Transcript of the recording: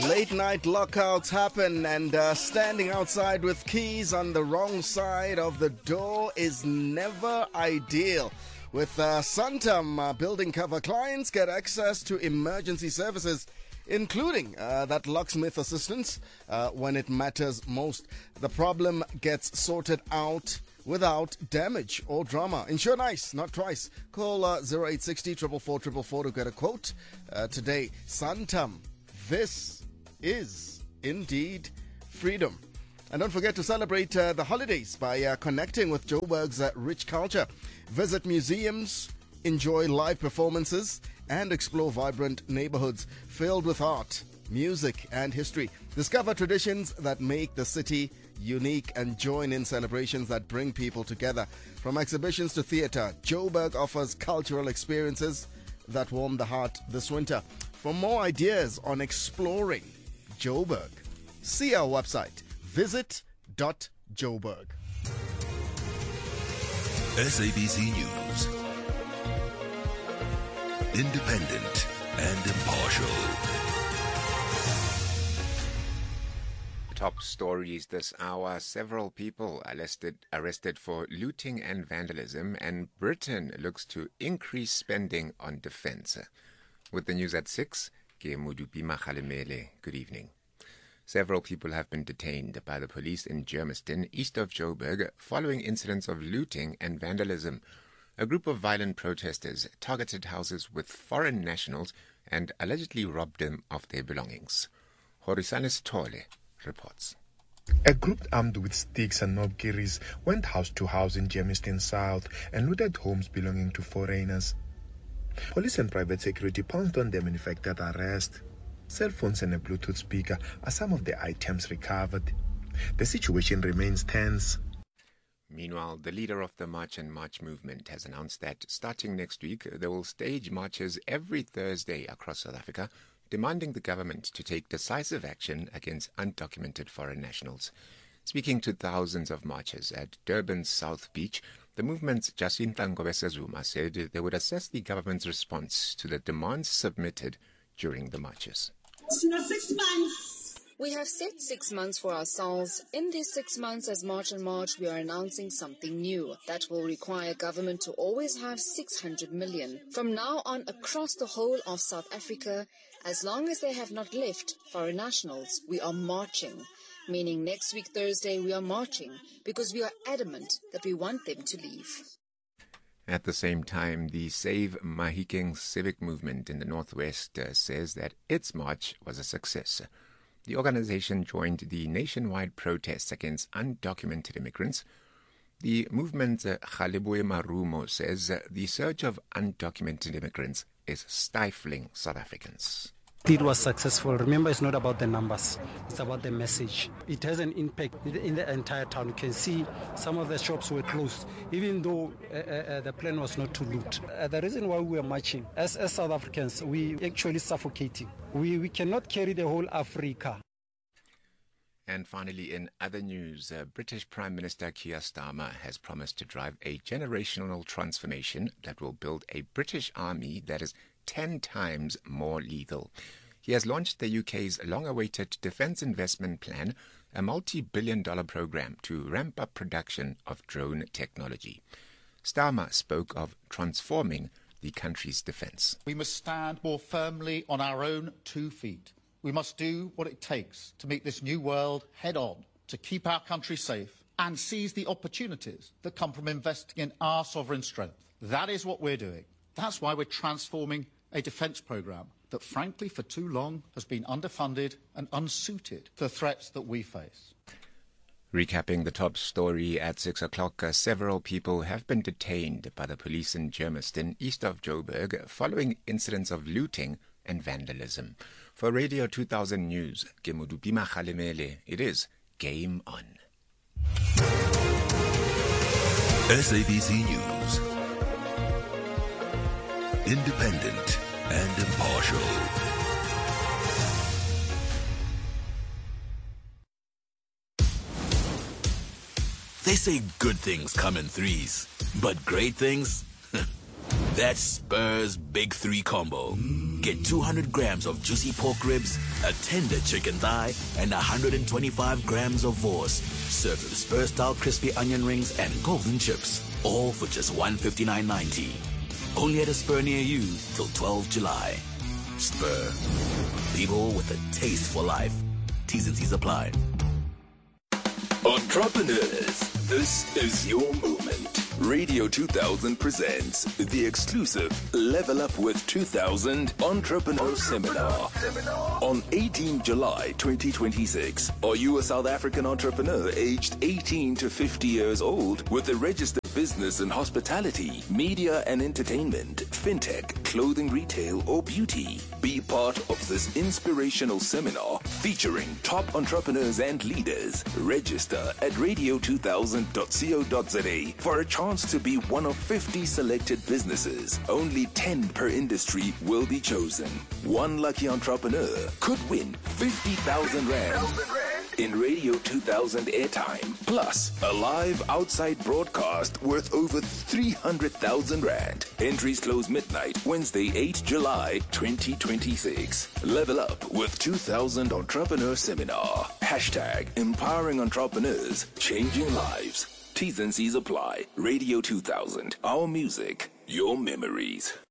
Late night lockouts happen, and standing outside with keys on the wrong side of the door is never ideal. With Santam building cover, clients get access to emergency services, including that locksmith assistance when it matters most. The problem gets sorted out without damage or drama. Insure nice, not twice. Call 0860 444 444 to get a quote today. Santam, this is indeed freedom. And don't forget to celebrate the holidays by connecting with Joburg's rich culture. Visit museums, enjoy live performances, and explore vibrant neighborhoods filled with art, music, and history. Discover traditions that make the city unique and join in celebrations that bring people together. From exhibitions to theater, Joburg offers cultural experiences that warm the heart this winter. For more ideas on exploring Joburg, see our website, visit.joburg. SABC News. Independent and impartial. Top stories this hour. Several people arrested for looting and vandalism, and Britain looks to increase spending on defense. With the news at 6, ke Modupi Makgalemele. Good evening. Several people have been detained by the police in Germiston, east of Joburg, following incidents of looting and vandalism. A group of violent protesters targeted houses with foreign nationals and allegedly robbed them of their belongings. Horisanes Tole reports. A group armed with sticks and knobkerries went house to house in Germiston South and looted homes belonging to foreigners. Police and private security pounced on them and effected arrest. Cell phones and a Bluetooth speaker are some of the items recovered. The situation remains tense. Meanwhile, the leader of the March and March movement has announced that starting next week, they will stage marches every Thursday across South Africa, demanding the government to take decisive action against undocumented foreign nationals. Speaking to thousands of marchers at Durban's South Beach, the movement's Jacinta Ngobese Zuma said they would assess the government's response to the demands submitted during the marches. 6 months. We have set 6 months for ourselves. In these 6 months as March and March, we are announcing something new that will require government to always have 600 million. From now on, across the whole of South Africa, as long as they have not left foreign nationals, we are marching. Meaning next week, Thursday, we are marching because we are adamant that we want them to leave. At the same time, the Save Mahikeng civic movement in the Northwest says that its march was a success. The organization joined the nationwide protests against undocumented immigrants. The movement's Galeboe Marumo says the surge of undocumented immigrants is stifling South Africans. It was successful. Remember, it's not about the numbers. It's about the message. It has an impact in the entire town. You can see some of the shops were closed, even though the plan was not to loot. The reason why we are marching, as South Africans, we actually suffocating. We cannot carry the whole Africa. And finally, in other news, British Prime Minister Keir Starmer has promised to drive a generational transformation that will build a British army that is 10 times more lethal. He has launched the UK's long-awaited Defence Investment Plan, a multi-billion-dollar program to ramp up production of drone technology. Starmer spoke of transforming the country's defence. We must stand more firmly on our own 2 feet. We must do what it takes to meet this new world head-on, to keep our country safe and seize the opportunities that come from investing in our sovereign strength. That is what we're doing. That's why we're transforming a defence programme that, frankly, for too long has been underfunded and unsuited to the threats that we face. Recapping the top story at 6 o'clock, several people have been detained by the police in Germiston, east of Joburg, following incidents of looting and vandalism. For Radio 2000 News, ke Modupi Makgalemele, it is Game On. SABC News. Independent and impartial. They say good things come in threes, but great things? That's Spur's Big Three combo. Get 200 grams of juicy pork ribs, a tender chicken thigh, and 125 grams of vorst. Served with Spur-style crispy onion rings and golden chips. All for just $159.90. Only at a Spur near you till 12 July. Spur. People with a taste for life. T's and C's apply. Entrepreneurs, this is your moment. Radio 2000 presents the exclusive Level Up with 2000 Entrepreneur Seminar on 18 July 2026. Are you a South African entrepreneur aged 18 to 50 years old with a registered business in hospitality, media and entertainment, fintech, clothing retail or beauty? Be part of this inspirational seminar featuring top entrepreneurs and leaders. Register at radio2000.co.za for a chance to be one of 50 selected businesses. Only 10 per industry will be chosen. One lucky entrepreneur could win 50,000 Rand in Radio 2000 airtime, plus a live outside broadcast worth over 300,000 Rand. Entries close midnight, Wednesday, 8 July 2026. Level Up with 2000 Entrepreneur Seminar. Hashtag empowering entrepreneurs, changing lives. T's and C's apply. Radio 2000. Our music, your memories.